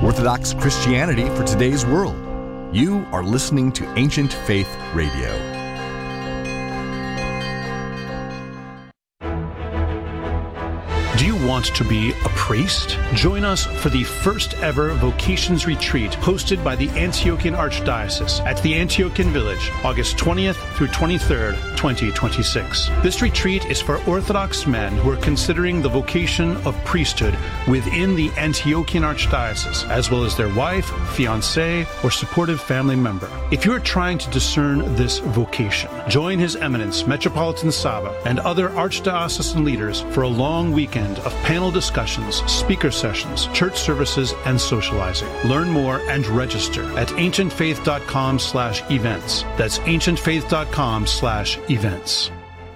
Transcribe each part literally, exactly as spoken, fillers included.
Orthodox Christianity for today's world. You are listening to Ancient Faith Radio. Do you want to be a priest? Join us for the first ever Vocations Retreat hosted by the Antiochian Archdiocese at the Antiochian Village, August twentieth through twenty-third, twenty twenty-six. This retreat is for Orthodox men who are considering the vocation of priesthood within the Antiochian Archdiocese, as well as their wife, fiancé, or supportive family member. If you are trying to discern this vocation, join His Eminence Metropolitan Saba and other archdiocesan leaders for a long weekend of panel discussions, speaker sessions, church services, and socializing. Learn more and register at ancientfaith.com slash events. That's ancientfaith.com slash events.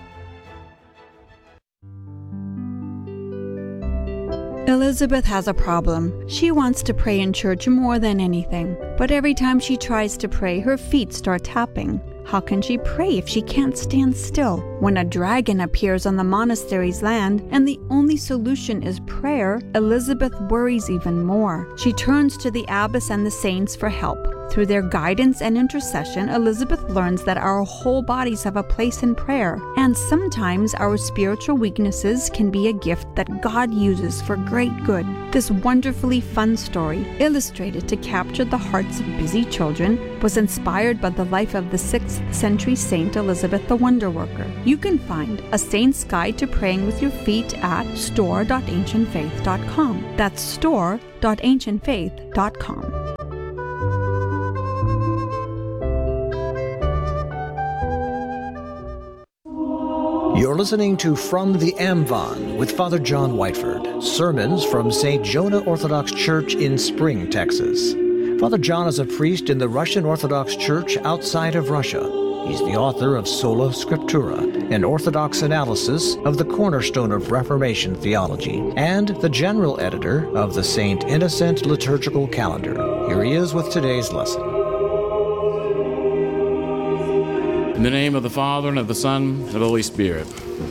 Elizabeth has a problem. She wants to pray in church more than anything, but every time she tries to pray, her feet start tapping. How can she pray if she can't stand still? When a dragon appears on the monastery's land and the only solution is prayer, Elizabeth worries even more. She turns to the abbess and the saints for help. Through their guidance and intercession, Elizabeth learns that our whole bodies have a place in prayer, and sometimes our spiritual weaknesses can be a gift that God uses for great good. This wonderfully fun story, illustrated to capture the hearts of busy children, was inspired by the life of the sixth century Saint Elizabeth the Wonder Worker. You can find A Saint's Guide to Praying with Your Feet at store dot ancient faith dot com. That's store dot ancient faith dot com. You're listening to From the Amvon with Father John Whiteford, sermons from Saint Jonah Orthodox Church in Spring, Texas. Father John is a priest in the Russian Orthodox Church outside of Russia. He's the author of Sola Scriptura, an Orthodox analysis of the cornerstone of Reformation theology, and the general editor of the Saint Innocent Liturgical Calendar. Here he is with today's lesson. In the name of the Father, and of the Son, and of the Holy Spirit.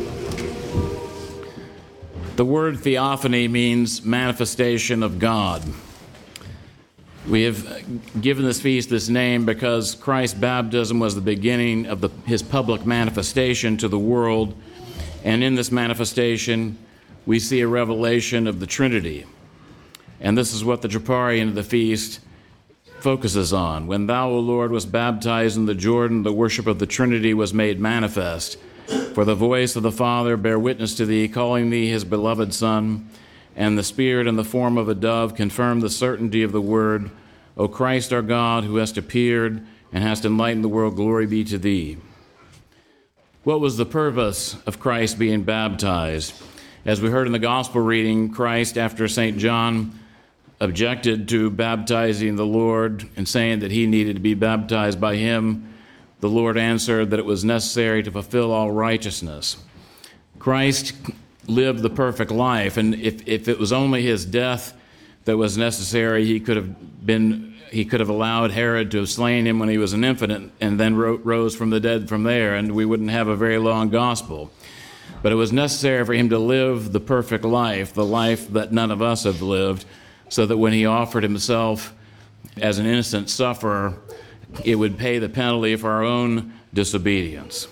The word theophany means manifestation of God. We have given this feast this name because Christ's baptism was the beginning of the, his public manifestation to the world, and in this manifestation we see a revelation of the Trinity. And this is what the Troparion of the feast focuses on. When thou, O Lord, wast baptized in the Jordan, the worship of the Trinity was made manifest. For the voice of the Father bare witness to thee, calling thee his beloved Son, and the Spirit in the form of a dove confirmed the certainty of the word. O Christ our God, who hast appeared and hast enlightened the world, glory be to thee. What was the purpose of Christ being baptized? As we heard in the gospel reading, Christ, after Saint John objected to baptizing the Lord and saying that he needed to be baptized by him, the Lord answered that it was necessary to fulfill all righteousness. Christ lived the perfect life, and if, if it was only his death that was necessary, he could have been he could have allowed Herod to have slain him when he was an infant and then ro- rose from the dead from there, and we wouldn't have a very long gospel. But it was necessary for him to live the perfect life, the life that none of us have lived, so that when he offered himself as an innocent sufferer, it would pay the penalty for our own disobedience.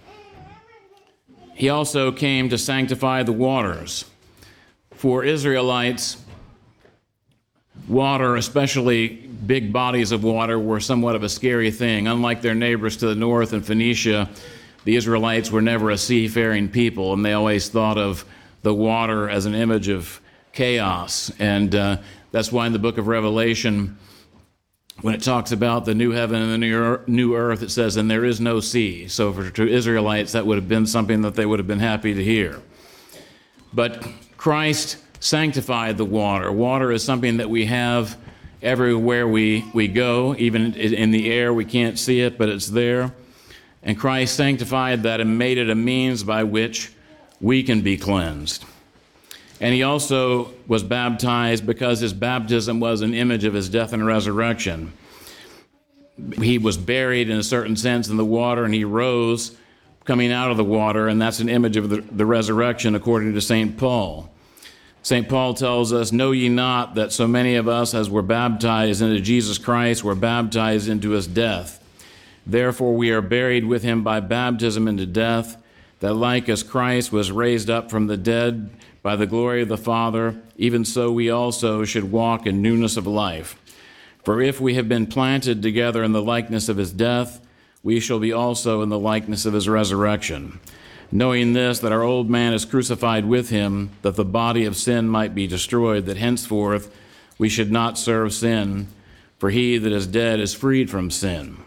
He also came to sanctify the waters. For Israelites, water, especially big bodies of water, were somewhat of a scary thing. Unlike their neighbors to the north in Phoenicia, the Israelites were never a seafaring people, and they always thought of the water as an image of chaos. And uh, that's why in the book of Revelation, when it talks about the new heaven and the new earth, it says, and there is no sea. So for to Israelites, that would have been something that they would have been happy to hear. But Christ sanctified the water. Water is something that we have everywhere we, we go. Even in the air, we can't see it, but it's there. And Christ sanctified that and made it a means by which we can be cleansed. And he also was baptized because his baptism was an image of his death and resurrection. He was buried in a certain sense in the water, and he rose coming out of the water, and that's an image of the, the resurrection according to Saint Paul. Saint Paul tells us, "Know ye not that so many of us as were baptized into Jesus Christ were baptized into his death? Therefore we are buried with him by baptism into death, that like as Christ was raised up from the dead by the glory of the Father, even so we also should walk in newness of life. For if we have been planted together in the likeness of his death, we shall be also in the likeness of his resurrection. Knowing this, that our old man is crucified with him, that the body of sin might be destroyed, that henceforth we should not serve sin, for he that is dead is freed from sin."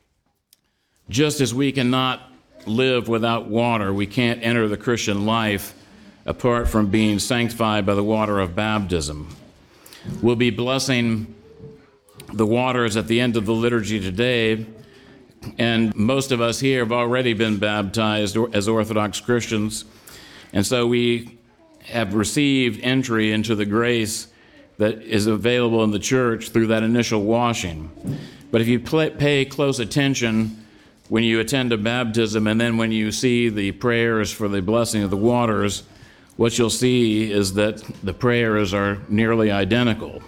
Just as we cannot live without water, we can't enter the Christian life apart from being sanctified by the water of baptism. We'll be blessing the waters at the end of the liturgy today, and most of us here have already been baptized as Orthodox Christians, and so we have received entry into the grace that is available in the church through that initial washing. But if you pay close attention when you attend a baptism and then when you see the prayers for the blessing of the waters, what you'll see is that the prayers are nearly identical.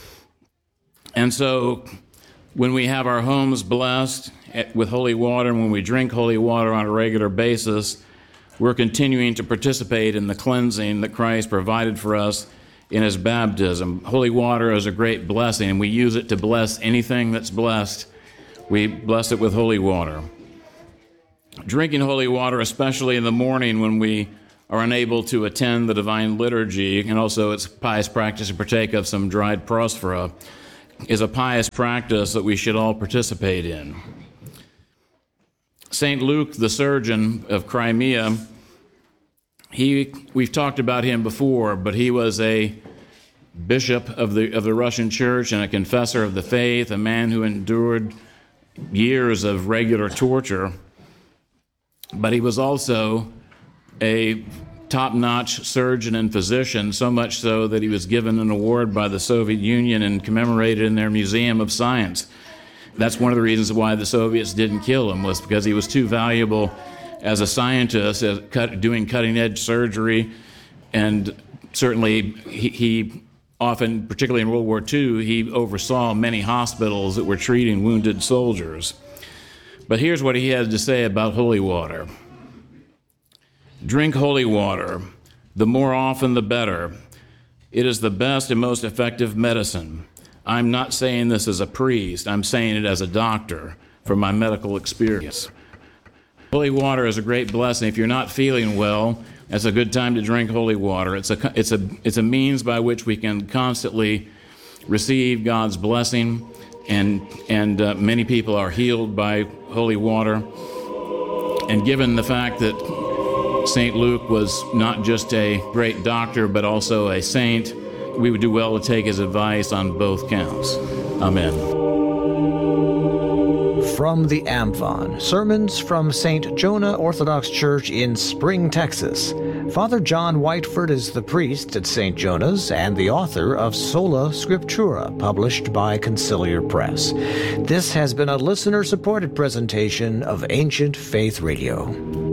And so when we have our homes blessed with holy water and when we drink holy water on a regular basis, we're continuing to participate in the cleansing that Christ provided for us in his baptism. Holy water is a great blessing, and we use it to bless anything that's blessed. We bless it with holy water. Drinking holy water, especially in the morning when we are unable to attend the divine liturgy, and also it's pious practice to partake of some dried prosphora, is a pious practice that we should all participate in. Saint Luke, the surgeon of Crimea, he, we've talked about him before, but he was a bishop of the, of the Russian church and a confessor of the faith, a man who endured years of regular torture. But he was also a top-notch surgeon and physician, so much so that he was given an award by the Soviet Union and commemorated in their Museum of Science. That's one of the reasons why the Soviets didn't kill him, was because he was too valuable as a scientist, as cut, doing cutting-edge surgery, and certainly he, he often, particularly in World War Two, he oversaw many hospitals that were treating wounded soldiers. But here's what he had to say about holy water. "Drink holy water. The more often, the better. It is the best and most effective medicine. I'm not saying this as a priest. I'm saying it as a doctor from my medical experience. Holy water is a great blessing. If you're not feeling well, it's a good time to drink holy water. It's a, it's a, it's a means by which we can constantly receive God's blessing, and, and uh, many people are healed by holy water. And given the fact that Saint Luke was not just a great doctor, but also a saint, we would do well to take his advice on both counts. Amen." From the Amvon, sermons from Saint Jonah Orthodox Church in Spring, Texas. Father John Whiteford is the priest at Saint Jonah's and the author of Sola Scriptura, published by Conciliar Press. This has been a listener-supported presentation of Ancient Faith Radio.